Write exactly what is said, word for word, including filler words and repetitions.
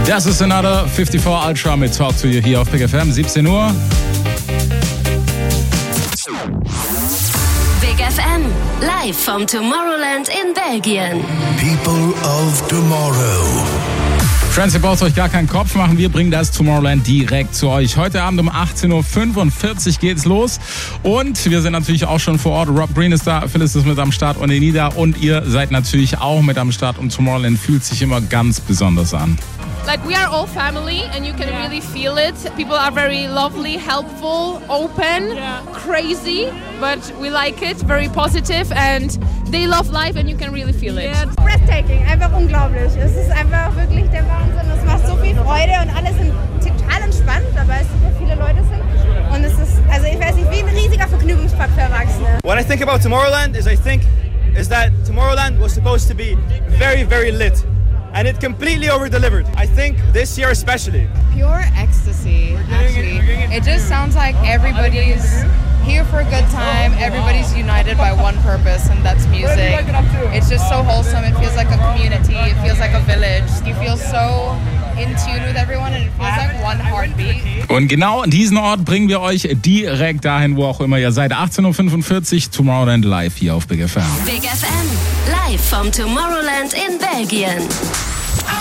Das ist Another fünfundfünfzig Ultra mit Talk to You hier auf Big F M, siebzehn Uhr. Big F M, live vom Tomorrowland in Belgien. People of Tomorrow. Friends, ihr braucht euch gar keinen Kopf machen, wir bringen das Tomorrowland direkt zu euch. Heute Abend um achtzehn Uhr fünfundvierzig geht's los und wir sind natürlich auch schon vor Ort. Rob Green ist da, Phyllis ist mit am Start und Enida und ihr seid natürlich auch mit am Start und Tomorrowland fühlt sich immer ganz besonders an. Like, we are all family and you can yeah. really feel it. People are very lovely, helpful, open, yeah. crazy, but we like it, very positive and they love life and you can really feel it. Yeah, it's breathtaking, einfach unglaublich. Es ist einfach wirklich der Wahnsinn. Es macht so viel Freude und alle sind total entspannt, weil es super viele Leute sind. Und es ist, also ich weiß nicht, wie ein riesiger Vergnügungspark für Erwachsene. What I think about Tomorrowland is I think is that Tomorrowland was supposed to be very, very lit. And it completely over-delivered. I think this year especially. Pure ecstasy, actually. It just sounds like everybody's here for a good time. Everybody's united by one purpose, and that's music. It's just so wholesome. It feels like a community. It feels like a village. You feel so in tune with everyone, and it feels like one heartbeat. Und genau an diesen Ort bringen wir euch direkt dahin, wo auch immer ihr seid. achtzehn Uhr fünfundvierzig, Tomorrowland live hier auf Big F M. Big F M, live vom Tomorrowland in Belgien.